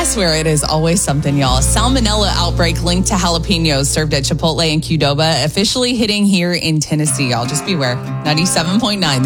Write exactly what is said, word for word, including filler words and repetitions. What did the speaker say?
swear it is always something, y'all. Salmonella outbreak linked to jalapenos served at Chipotle in Qdoba, officially hitting here in Tennessee. Y'all just beware. ninety-seven point nine.